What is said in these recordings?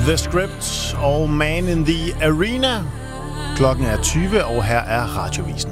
The Script og Man in the Arena. Klokken er 20, og her er Radiovisen.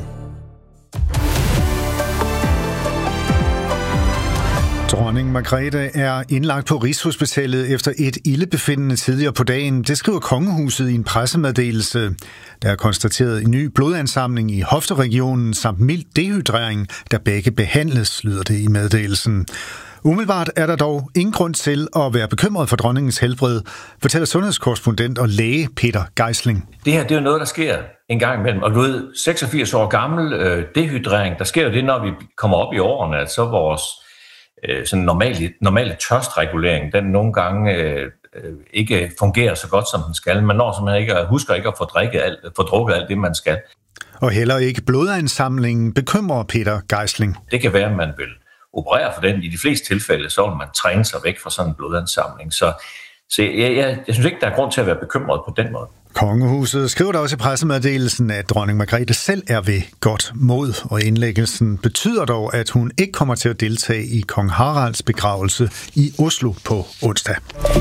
Dronning Margrethe er indlagt på Rigshospitalet efter et ildebefindende tidligere på dagen. Det skriver Kongehuset i en pressemeddelelse. Der er konstateret en ny blodansamling i hofteregionen samt mild dehydrering, der begge behandles, lyder det i meddelelsen. Umiddelbart er der dog ingen grund til at være bekymret for dronningens helbred, fortæller sundhedskorrespondent og læge Peter Geisling. Det her, det er jo noget, der sker en gang imellem. Og du ved, 86 år gammel dehydrering, der sker jo det, når vi kommer op i årene, at så vores sådan normale tørstregulering, den nogle gange ikke fungerer så godt, som den skal. Man når simpelthen husker ikke at få drukket alt det, man skal. Og heller ikke blodansamlingen bekymrer Peter Geisling. Det kan være, at man vil operere for den. I de fleste tilfælde, så vil man træne sig væk fra sådan en blodansamling. Så jeg synes ikke, der er grund til at være bekymret på den måde. Kongehuset skriver da også i pressemeddelelsen, at dronning Margrethe selv er ved godt mod, og indlæggelsen betyder dog, at hun ikke kommer til at deltage i kong Haralds begravelse i Oslo på onsdag.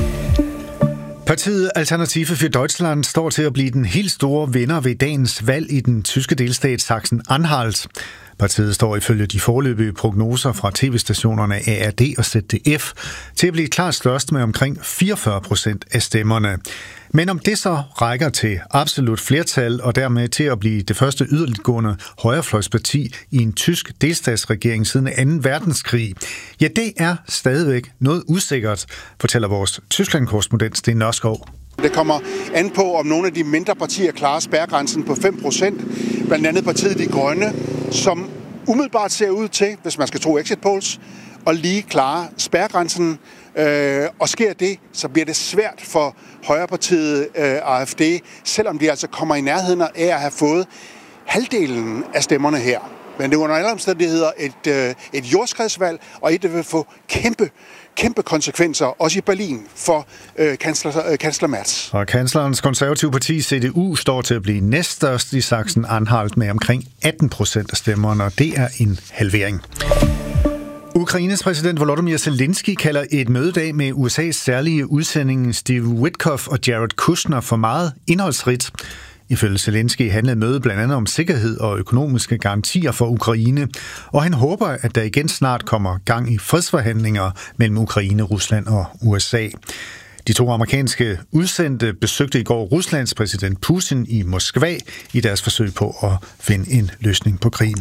Partiet Alternative für Deutschland står til at blive den helt store vinder ved dagens valg i den tyske delstat Sachsen-Anhalt. Partiet står ifølge de foreløbige prognoser fra tv-stationerne ARD og ZDF til at blive klart størst med omkring 44% af stemmerne. Men om det så rækker til absolut flertal og dermed til at blive det første yderligtgående højrefløjsparti i en tysk delstatsregering siden 2. verdenskrig, ja, det er stadigvæk noget usikkert, fortæller vores Tyskland-korrespondent Sten Nørskov. Det kommer an på, om nogle af de mindre partier klarer spærregrænsen på 5%, blandt andet partiet De Grønne, som umiddelbart ser ud til, hvis man skal tro exit polls, at lige klare spærregrænsen. Og sker det, så bliver det svært for højrepartiet AfD, selvom de altså kommer i nærheden af at have fået halvdelen af stemmerne her. Men det er under alle omstændigheder et jordskredsvalg, og et, der vil få kæmpe konsekvenser, også i Berlin, for kansler Merz. Og kanslerens konservative parti, CDU, står til at blive næststørst i Sachsen-Anhalt med omkring 18% af stemmerne, og det er en halvering. Ukraines præsident Volodymyr Zelensky kalder et mødedag med USA's særlige udsending Steve Witkoff og Jared Kushner for meget indholdsrigt. Ifølge Zelensky handlede mødet blandt andet om sikkerhed og økonomiske garantier for Ukraine, og han håber, at der igen snart kommer gang i fredsforhandlinger mellem Ukraine, Rusland og USA. De to amerikanske udsendte besøgte i går Ruslands præsident Putin i Moskva i deres forsøg på at finde en løsning på krigen.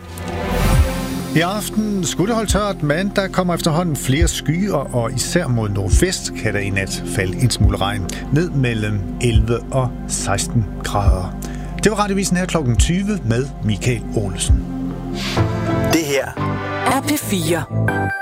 I aften skulle det holde tørt, men der kommer efterhånden flere skyer, og især mod nordvest kan der i nat falde en smule regn, ned mellem 11 og 16 grader. Det var Radiovisen her klokken 20 med Michael Olsen. Det her er P4.